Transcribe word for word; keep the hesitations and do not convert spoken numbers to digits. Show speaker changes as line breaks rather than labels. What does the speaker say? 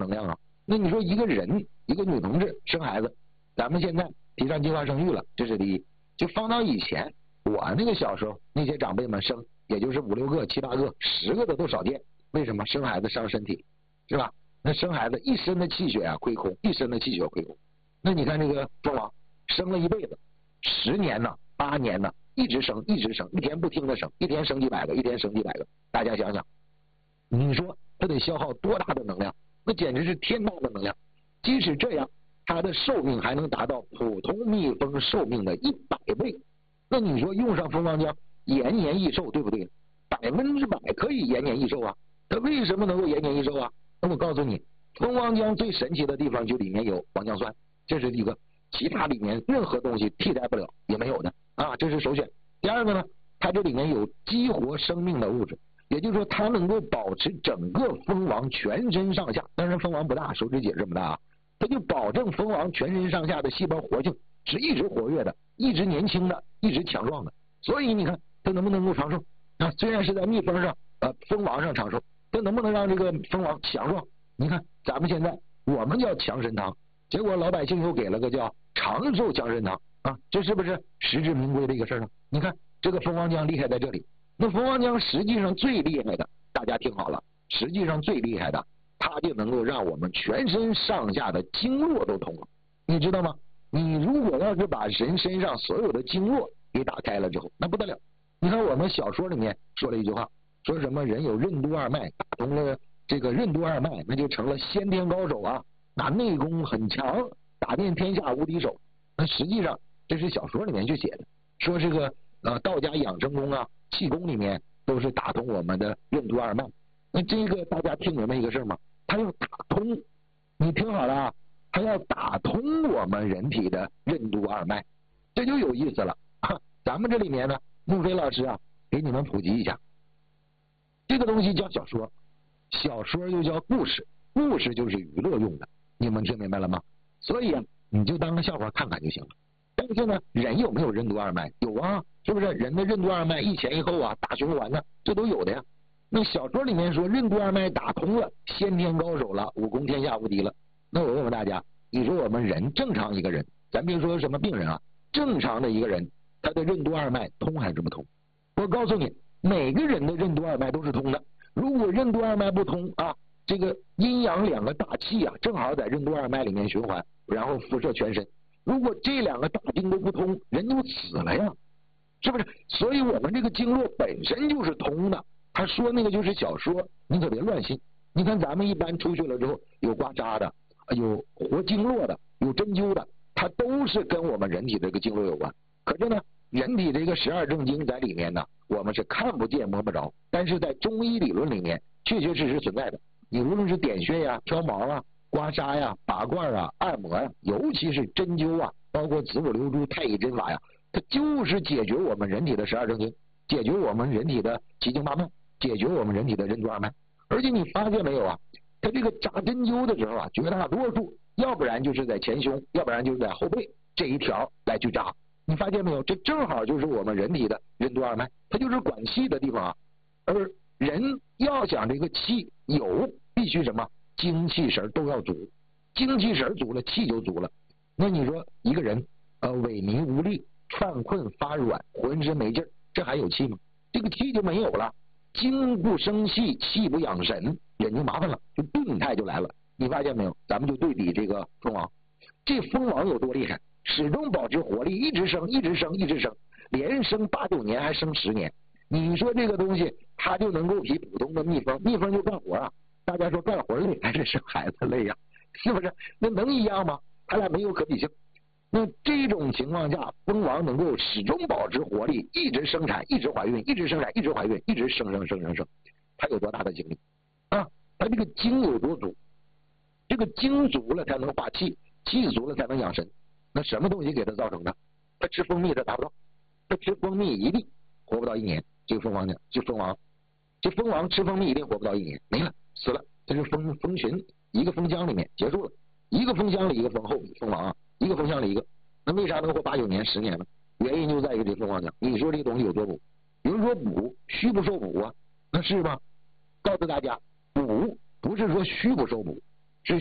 量啊。那你说一个人，一个女同志生孩子，咱们现在提倡计划生育了，这是第一。就放到以前，我那个小时候，那些长辈们生，也就是五六个、七八个、十个的都少见。为什么？生孩子伤身体，是吧？那生孩子一身的气血啊亏空，一身的气血亏空。那你看这个蜂王生了一辈子，十年呢，八年呢，一直生，一直生，一天不停的生，一天生几百个，一天生几百个。大家想想，你说它得消耗多大的能量？那简直是天大的能量。即使这样，它的寿命还能达到普通蜜蜂寿命的一百倍。那你说用上蜂王浆，延年益寿，对不对？百分之百可以延年益寿啊！它为什么能够延年益寿啊？那我告诉你，蜂王浆最神奇的地方就里面有王浆酸，这是一个，其他里面任何东西替代不了，也没有的啊，这是首选。第二个呢，它这里面有激活生命的物质，也就是说它能够保持整个蜂王全身上下，当然蜂王不大，手指节这么大啊，它就保证蜂王全身上下的细胞活性是一直活跃的，一直年轻的，一直强壮的。所以你看它能不能够长寿啊？虽然是在蜜蜂上呃蜂王上长寿，它能不能让这个蜂王强壮？你看咱们现在我们叫强参汤，结果老百姓又给了个叫长寿强参汤啊，这是不是实至名归的一个事儿呢？你看这个蜂王浆厉害在这里。那蜂王浆实际上最厉害的，大家听好了，实际上最厉害的，它就能够让我们全身上下的经络都通了，你知道吗？你如果要是把人身上所有的经络给打开了之后，那不得了。你看我们小说里面说了一句话，说什么人有任督二脉，打通了这个任督二脉，那就成了先天高手啊，那内功很强，打遍天下无敌手。那实际上这是小说里面去写的，说这个呃道家养生功啊、气功里面都是打通我们的任督二脉。那这个大家听明白一个事吗？它要打通，你听好了啊，它要打通我们人体的任督二脉，这就有意思了。咱们这里面呢，孟非老师啊，给你们普及一下，这个东西叫小说，小说又叫故事，故事就是娱乐用的，你们听明白了吗？所以啊，你就当个笑话看看就行了。但是呢，人有没有任督二脉？有啊，是不是？人的任督二脉一前一后啊，大循环呢，这都有的呀。那小说里面说任督二脉打通了，先天高手了，武功天下无敌了。那我问问大家，你说我们人正常一个人，咱别说什么病人啊，正常的一个人，他的任督二脉通还是不通？我告诉你，每个人的任督二脉都是通的。如果任督二脉不通啊，这个阴阳两个大气啊，正好在任督二脉里面循环，然后辐射全身。如果这两个大经都不通，人就死了呀，是不是？所以我们这个经络本身就是通的。他说那个就是小说，你可别乱信。你看咱们一般出去了之后，有刮痧的，有活经络的，有针灸的，它都是跟我们人体这个经络有关。可是呢，人体这个十二正经在里面呢，我们是看不见摸不着，但是在中医理论里面确确实实存在的。你无论是点穴呀、挑毛啊、刮痧呀、拔罐啊、按摩呀，尤其是针灸啊，包括子午流珠、太乙针法呀，它就是解决我们人体的十二正经，解决我们人体的七经八脉，解决我们人体的任督二脉。而且你发现没有啊，它这个扎针灸的时候啊，绝大多数要不然就是在前胸，要不然就是在后背这一条来去扎。你发现没有？这正好就是我们人体的任督二脉，它就是管气的地方啊。而人要想这个气有，必须什么？精气神都要足，精气神足了，气就足了。那你说一个人呃萎靡无力、犯困发软、浑身没劲儿，这还有气吗？这个气就没有了。精不生气，气不养神，人就麻烦了，就病态就来了。你发现没有？咱们就对比这个蜂王，这蜂王有多厉害？始终保持活力，一直生，一直生，一直生，连生八九年，还生十年。你说这个东西，它就能够比普通的蜜蜂，蜜蜂就干活啊。大家说干活累还是生孩子累呀、啊？是不是？那能一样吗？它俩没有可比性。那这种情况下，蜂王能够始终保持活力，一直生产，一直怀孕，一直生产，一直怀孕，一直生生生生生，它有多大的精力啊？它这个精有多足？这个精足了才能化气，气足了才能养神。那什么东西给它造成的？它吃蜂蜜它达不到，它吃蜂蜜一定活不到一年。这个蜂王呢，就蜂王，这蜂王吃蜂蜜一定活不到一年，没了，死了。这是蜂蜂群一个蜂箱里面结束了，一个蜂箱里一个蜂后蜂王啊。一个蜂箱里一个，那为啥能活八九年、十年呢？原因就在于这蜂王浆。你说这个东西有多补？有人说补，虚不受补啊，那是吗？告诉大家，补不是说虚不受补，